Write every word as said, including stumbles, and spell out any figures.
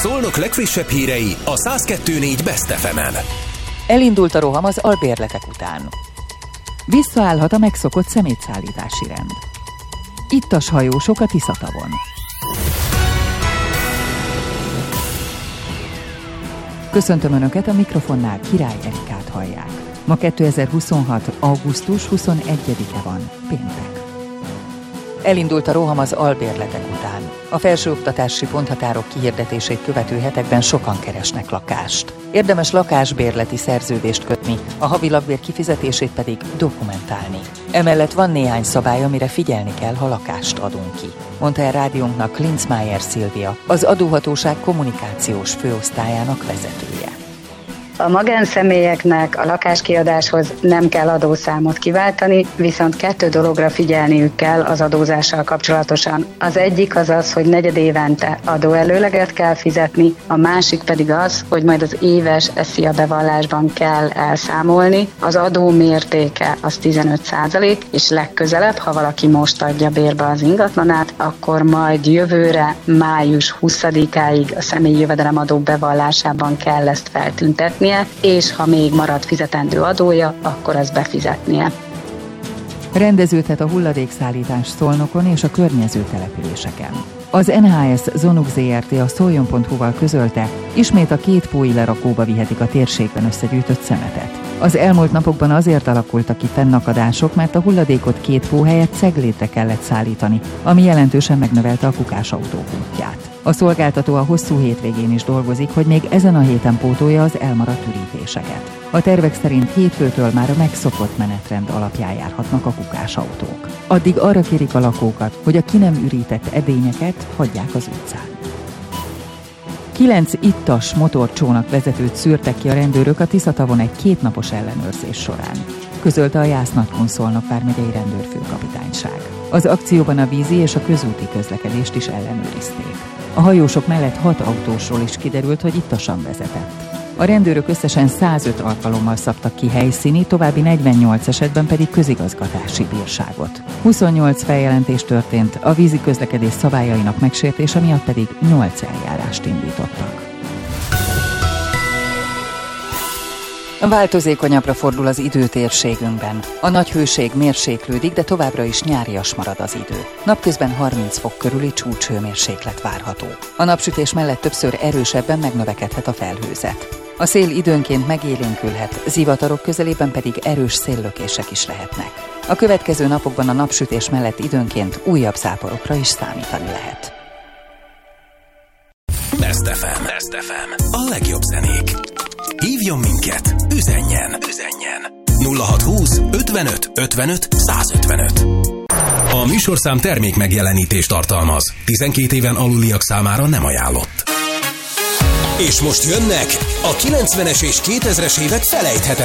Szolnok legfrissebb hírei a száz kettő négy Best ef emen. Elindult a roham az albérletek után. Visszaállhat a megszokott szemétszállítási rend. Ittas hajósok a Tiszatavon. Köszöntöm Önöket, a mikrofonnál Király Erikát hallják. Ma kétezer-huszonhat. augusztus huszonegyedike van, péntek. Elindult a roham az albérletek után. A felsőoktatási ponthatárok kihirdetését követő hetekben sokan keresnek lakást. Érdemes lakásbérleti szerződést kötni, a havi lakbér kifizetését pedig dokumentálni. Emellett van néhány szabály, amire figyelni kell, ha lakást adunk ki, mondta el rádiónknak Linzmeier Szilvia, az adóhatóság kommunikációs főosztályának vezetője. A magánszemélyeknek a lakáskiadáshoz nem kell adószámot kiváltani, viszont kettő dologra figyelniük kell az adózással kapcsolatosan. Az egyik az az, hogy negyed évente adóelőleget kell fizetni, a másik pedig az, hogy majd az éves SZIA bevallásban kell elszámolni. Az adó mértéke az tizenöt százalék, és legközelebb, ha valaki most adja bérbe az ingatlanát, akkor majd jövőre május huszadikáig a személyi jövedelemadó bevallásában kell ezt feltüntetni, és ha még marad fizetendő adója, akkor ezt befizetnie. Rendeződhet a hulladékszállítás Szolnokon és a környező településeken. Az en há es Zonuk zé er té a szoljon pont hu-val közölte, ismét a két pói lerakóba vihetik a térségben összegyűjtött szemetet. Az elmúlt napokban azért alakultak ki fennakadások, mert a hulladékot két pó helyett ceglétre kellett szállítani, ami jelentősen megnövelte a kukásautók útját. A szolgáltató a hosszú hétvégén is dolgozik, hogy még ezen a héten pótolja az elmaradt ürítéseket. A tervek szerint hétfőtől már a megszokott menetrend alapján járhatnak a kukásautók. Addig arra kérik a lakókat, hogy a ki nem ürített edényeket hagyják az utcán. Kilenc ittas motorcsónak vezetőt szűrtek ki a rendőrök a Tiszatavon egy kétnapos ellenőrzés során, közölte a Jász-Nagykun Szolnok vármegyei rendőrfőkapitányság. Az akcióban a vízi és a közúti közlekedést is ellenőrizték. A hajósok mellett hat autósról is kiderült, hogy ittasan vezetett. A rendőrök összesen százöt alkalommal szabtak ki helyszíni, további negyvennyolc esetben pedig közigazgatási bírságot. huszonnyolc feljelentés történt, a vízi közlekedés szabályainak megsértése miatt pedig nyolc eljárást indítottak. Változékonyabbra fordul az idő térségünkben. A nagy hőség mérséklődik, de továbbra is nyárias marad az idő. Napközben harminc fok körüli csúcshőmérséklet várható. A napsütés mellett többször erősebben megnövekedhet a felhőzet. A szél időnként megélénkülhet, zivatarok közelében pedig erős széllökések is lehetnek. A következő napokban a napsütés mellett időnként újabb záporokra is számítani lehet. Best ef em. Best ef em. A legjobb zenék. Hívjon minket, üzenjen, üzenjen. nulla hat húsz ötvenöt ötvenöt százötvenöt. A műsorszám termék megjelenítést tartalmaz. tizenkét éven aluliak számára nem ajánlott. És most jönnek a kilencvenes és kétezres évek felejthetetlen